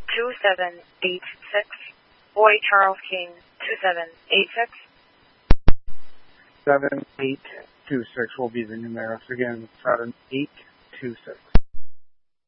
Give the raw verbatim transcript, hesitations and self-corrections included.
two seven eight six. Boy Charles King, two seven eight six. seven eight two six will be the numerous. Again, seven eight two six.